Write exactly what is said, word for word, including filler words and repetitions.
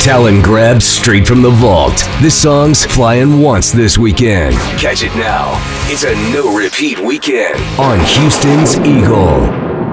Talent grab straight from the vault. This song's flying once this weekend. Catch it now. It's a no repeat weekend on Houston's Eagle.